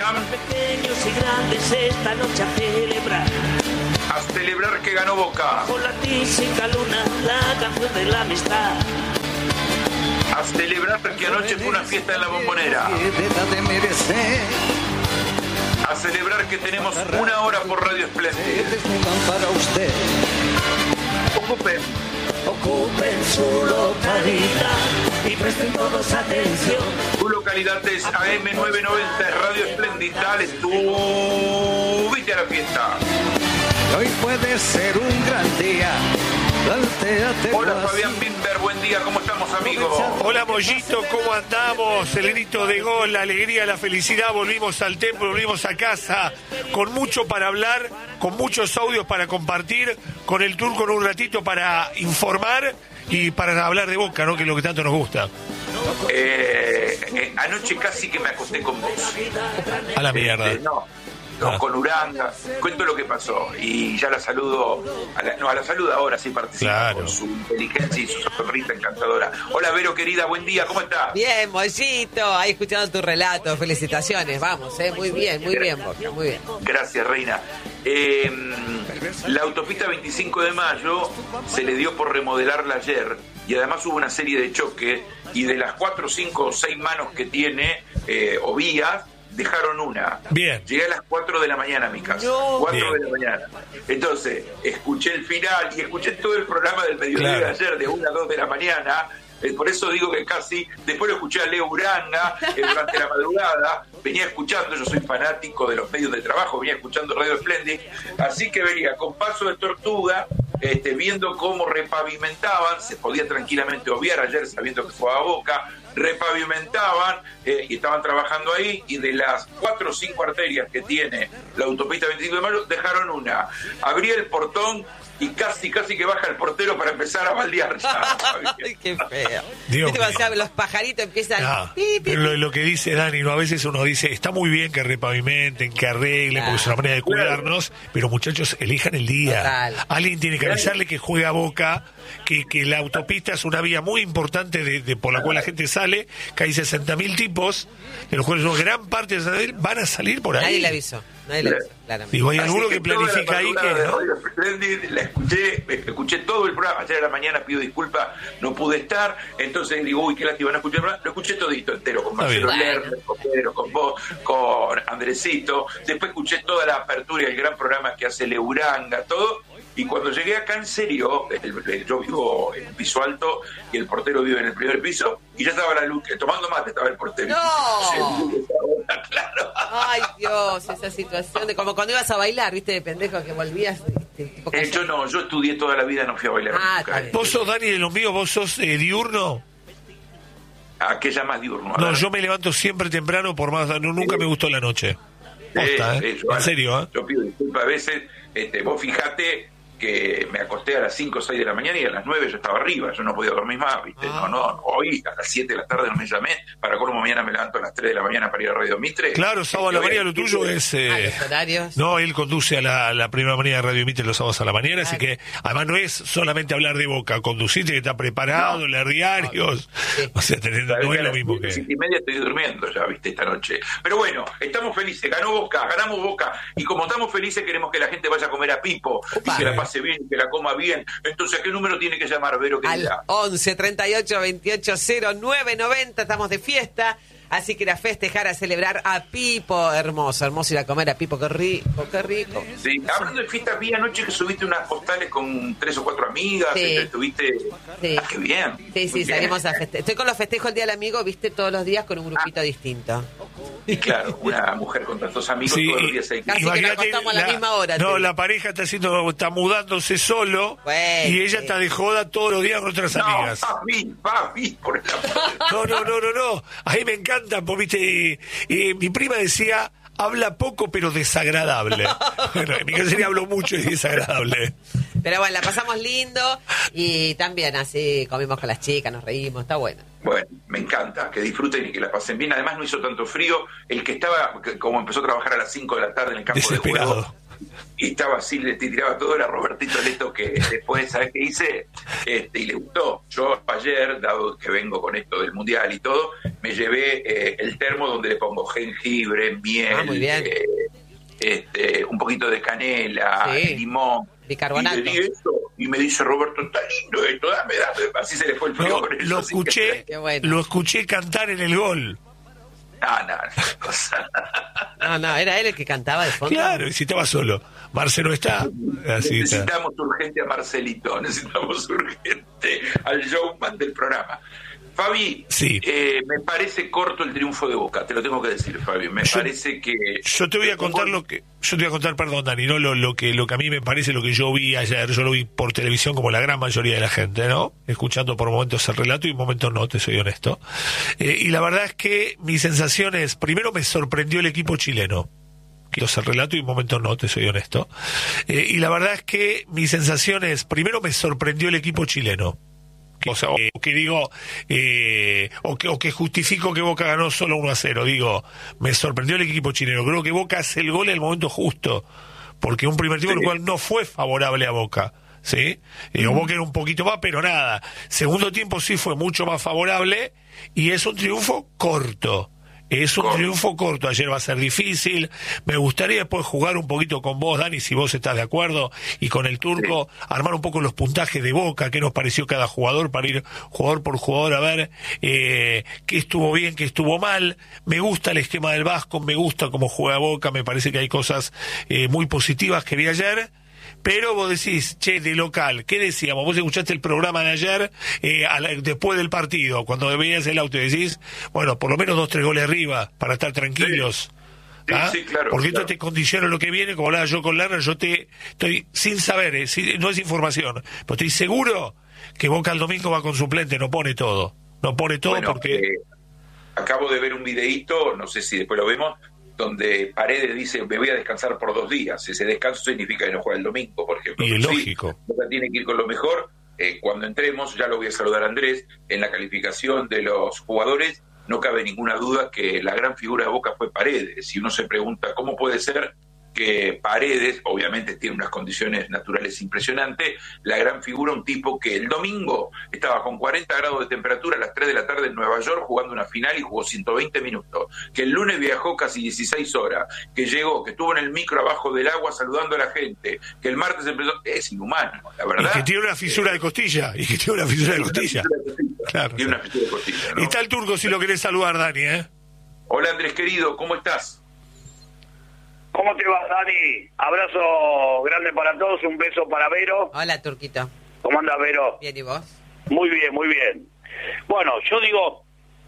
Abraham. Pequeños y grandes esta noche a celebrar. A celebrar que ganó Boca. Con la tísica luna, la canción de la amistad. A celebrar que anoche fue una fiesta en la Bombonera. A celebrar que tenemos 1 hora por Radio Espléndida. Ocupen su localidad y presten todos atención. Tu localidad es AM990, Radio Espléndida. Dale, subite a la fiesta. Hoy puede ser un gran día. Hola Fabián Bimber, buen día, ¿cómo estamos, amigos? Hola Mollito, ¿cómo andamos? El grito de gol, la alegría, la felicidad, volvimos al templo, volvimos a casa, con mucho para hablar, con muchos audios para compartir, con el Turco en un ratito para informar y para hablar de Boca, ¿no? Que es lo que tanto nos gusta. Anoche casi que me acosté con vos. A la mierda. No, con Uranga, cuento lo que pasó y ya la saludo, a la saludo ahora, sí participa, claro, con su inteligencia y su sonrisa encantadora. Hola Vero querida, buen día, ¿cómo estás? Bien, Mollito, ahí escuchando tu relato, felicitaciones, vamos, muy bien, Boca, muy bien. Gracias, Reina. La autopista 25 de mayo se le dio por remodelarla ayer y además hubo una serie de choques y de las 4, 5 o 6 manos que tiene, o vías, dejaron una. Bien. Llegué a las 4 de la mañana a mi casa. No. 4 de la mañana. Entonces, escuché el final y escuché todo el programa del mediodía de ayer, de 1 a 2 de la mañana. Por eso digo que casi, después lo escuché a Leo Uranga durante la madrugada, venía escuchando, yo soy fanático de los medios de trabajo, venía escuchando Radio Espléndida, así que venía con paso de tortuga, viendo cómo repavimentaban, se podía tranquilamente obviar ayer sabiendo que fue a Boca, repavimentaban y estaban trabajando ahí, y de las 4 o 5 arterias que tiene la autopista 25 de mayo, dejaron una. Abrí el portón y casi que baja el portero para empezar a baldear ya. Ay, qué feo. Dios ¿Viste cuando los pajaritos empiezan? Lo que dice Dani, ¿no? A veces uno dice, está muy bien que repavimenten, que arreglen, porque es una manera de cuidarnos, pero muchachos, elijan el día. Total. Alguien tiene que avisarle que juega Boca, que la autopista es una vía muy importante por la cual la gente sale, que hay 60.000 tipos, de los cuales una gran parte de San van a salir por ahí. Nadie le avisó, claramente. Digo, hay alguno que planifica ahí que, ¿no? La escuché todo el programa. Ayer a la mañana pido disculpas, no pude estar. Entonces digo, uy, qué lástima, no escuché el programa. Lo escuché todito entero, con Marcelo Lerner, con Pedro, con vos, con Andresito. Después escuché toda la apertura y el gran programa que hace Leuranga, todo. Y cuando llegué acá, en serio, yo vivo en un piso alto y el portero vive en el primer piso, y ya estaba la luz, tomando mate estaba el portero. ¡No! Claro. Ay, Dios, esa situación de como cuando ibas a bailar, ¿viste? De pendejo que volvías. Yo estudié toda la vida, no fui a bailar nunca. ¿Vos sos, Dani, de los míos, vos sos diurno? ¿A qué llamas diurno? No, yo me levanto siempre temprano, por más, nunca me gustó la noche. Posta, en serio, Yo pido disculpas a veces, vos fijate que me acosté a las 5 o 6 de la mañana y a las 9 yo estaba arriba, yo no podía dormir más, ¿viste? Hoy a las 7 de la tarde no me llamé, para colmo mañana me levanto a las 3 de la mañana para ir a Radio Mitre. Claro, sábado a la mañana, lo tuyo es... los horarios. No, él conduce a la primera mañana de Radio Mitre los sábados a la mañana, así que además no es solamente hablar de Boca, conduciste que está preparado, leer diarios, o sea, no es lo mismo que... 7:30 estoy durmiendo ya, ¿viste? Esta noche. Pero bueno, estamos felices, ganamos Boca, y como estamos felices queremos que la gente vaya a comer a Pipo, y que la pase bien, que la coma bien. Entonces, ¿a qué número tiene que llamar, Vero, querida? Al 11 38 28 09 90. Estamos de fiesta, así que ir a festejar, a celebrar a Pipo. Hermoso ir a comer a Pipo, qué rico. Sí, hablando de fiestas, vi anoche que subiste unas postales con 3 o 4 amigas, estuviste... Sí. ¡Qué bien! Sí, salimos a festejar. Estoy con los festejos el Día del Amigo, viste, todos los días con un grupito distinto. Y claro, una mujer con tantos amigos, todos los días hay que... Casi que nos acostamos a la misma hora. No, la pareja está mudándose solo, y ella está de joda todos los días con otras amigas. Papi, por el amor. No. A mí me encanta, porque, viste, mi prima decía... Habla poco pero desagradable. Bueno, en mi caso hablo mucho y desagradable. Pero bueno, la pasamos lindo y también así comimos con las chicas, nos reímos, está bueno. Bueno, me encanta, que disfruten y que la pasen bien. Además no hizo tanto frío. El que estaba, como empezó a trabajar a las 5 de la tarde en el campo de juego, y estaba así, le tiraba todo, era Robertito Leto, que después, ¿sabes qué hice? Y le gustó. Yo ayer, dado que vengo con esto del Mundial y todo, me llevé el termo donde le pongo jengibre, miel, muy bien. Un poquito de canela, limón. Bicarbonato. Y le di eso, y me dice Roberto, está lindo esto, dame. Así se le fue el frío con eso. Lo escuché cantar en el gol. No, era él el que cantaba de fondo. Claro, y si estaba solo. Marce no está. Así necesitamos urgente a Marcelito, necesitamos urgente al showman del programa. Fabi, sí. Me parece corto el triunfo de Boca, te lo tengo que decir, Fabi. Parece que... Yo te voy a contar perdón, Dani, no lo que a mí me parece, lo que yo vi ayer. Yo lo vi por televisión como la gran mayoría de la gente, ¿no? Escuchando por momentos el relato y momentos no, te soy honesto. Y la verdad es que mi sensación es, primero me sorprendió el equipo chileno. El relato y momentos no, te soy honesto. Y la verdad es que mi sensación es, primero me sorprendió el equipo chileno. O sea, o que justifico que Boca ganó solo 1-0. Digo, me sorprendió el equipo chileno. Creo que Boca hace el gol en el momento justo, porque un primer tiempo el cual no fue favorable a Boca, ¿sí? Boca era un poquito más, pero nada. Segundo tiempo sí fue mucho más favorable y es un triunfo corto. Triunfo corto. Ayer va a ser difícil. Me gustaría después jugar un poquito con vos, Dani, si vos estás de acuerdo, y con el Turco, armar un poco los puntajes de Boca, qué nos pareció cada jugador, para ir jugador por jugador a ver qué estuvo bien, qué estuvo mal. Me gusta el esquema del Vasco, me gusta cómo juega Boca, me parece que hay cosas muy positivas que vi ayer. Pero vos decís, de local, ¿qué decíamos? Vos escuchaste el programa de ayer, después del partido, cuando veías el auto, y decís, bueno, por lo menos 2-3 goles arriba, para estar tranquilos. Sí, claro. Porque esto te condiciona lo que viene, como hablaba yo con Lerner, yo estoy sin saber, no es información, pero estoy seguro que Boca el domingo va con suplente, no pone todo. Bueno, porque... acabo de ver un videíto, no sé si después lo vemos, donde Paredes dice, me voy a descansar por 2 días. Ese descanso significa que no juega el domingo, por ejemplo. Y es lógico. Boca tiene que ir con lo mejor. Cuando entremos, ya lo voy a saludar a Andrés, en la calificación de los jugadores, no cabe ninguna duda que la gran figura de Boca fue Paredes. Si uno se pregunta cómo puede ser que Paredes, obviamente tiene unas condiciones naturales impresionantes, la gran figura, un tipo que el domingo estaba con 40 grados de temperatura a las 3 de la tarde en Nueva York jugando una final y jugó 120 minutos, que el lunes viajó casi 16 horas, que llegó, que estuvo en el micro abajo del agua saludando a la gente, que el martes empezó, es inhumano, la verdad. Y que tiene una fisura de costilla, Claro. Tiene una fisura de costilla, ¿no? Está el Turco si lo querés saludar, Dani, Hola Andrés querido, ¿cómo estás? ¿Cómo te va, Dani? Abrazo grande para todos, un beso para Vero. Hola, Turquito. ¿Cómo andas, Vero? Bien, ¿y vos? Muy bien, muy bien. Bueno, yo digo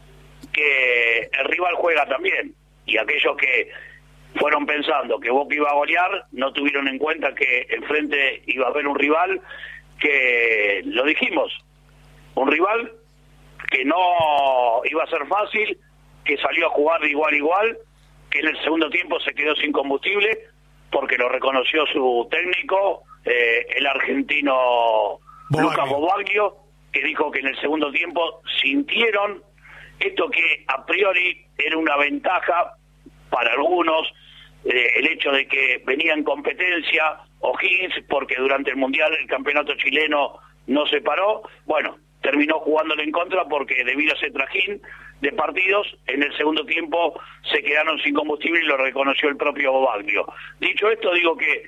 que el rival juega también, y aquellos que fueron pensando que Boca iba a golear, no tuvieron en cuenta que enfrente iba a haber un rival que, lo dijimos, un rival que no iba a ser fácil, que salió a jugar de igual a igual, que en el segundo tiempo se quedó sin combustible porque lo reconoció su técnico, el argentino Lucas Bobaglio, que dijo que en el segundo tiempo sintieron esto que a priori era una ventaja para algunos, el hecho de que venía en competencia O'Higgins, porque durante el Mundial el campeonato chileno no se paró. Bueno, terminó jugándole en contra porque debido a ese trajín de partidos, en el segundo tiempo se quedaron sin combustible y lo reconoció el propio Bobaglio. Dicho esto, digo que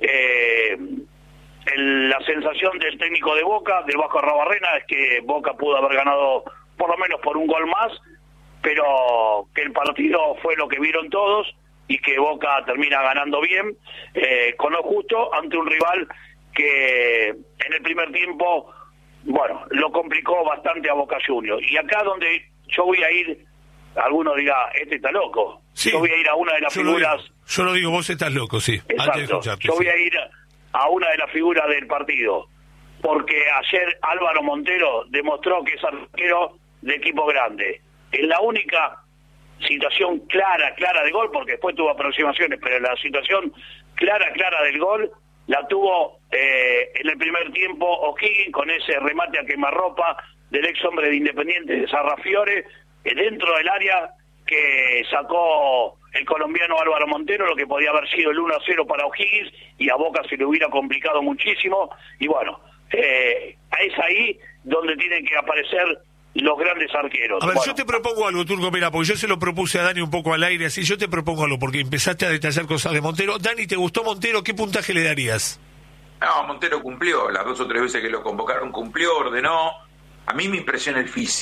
la sensación del técnico de Boca, del Vasco Arrabarrena, es que Boca pudo haber ganado por lo menos por un gol más, pero que el partido fue lo que vieron todos y que Boca termina ganando bien, con lo justo, ante un rival que en el primer tiempo, bueno, lo complicó bastante a Boca Juniors. Y acá donde yo voy a ir, alguno dirá, este está loco. Sí, yo voy a ir a una de las figuras... Yo lo digo, vos estás loco, sí. Exacto. Yo voy a ir a una de las figuras del partido, porque ayer Álvaro Montero demostró que es arquero de equipo grande. Es la única situación clara de gol, porque después tuvo aproximaciones, pero la situación clara del gol la tuvo en el primer tiempo O'Higgins, con ese remate a quemarropa del ex hombre de Independiente, de Sarrafiore, dentro del área, que sacó el colombiano Álvaro Montero, lo que podía haber sido el 1-0 para O'Higgins, y a Boca se le hubiera complicado muchísimo. Y bueno, es ahí donde tienen que aparecer los grandes arqueros. A ver, bueno, yo te propongo algo, Turco, mira, porque yo se lo propuse a Dani un poco al aire, así yo te propongo algo, porque empezaste a detallar cosas de Montero. Dani, ¿te gustó Montero? ¿Qué puntaje le darías? No, Montero cumplió, las 2 o 3 veces que lo convocaron cumplió, ordenó. A mí me impresiona el físico.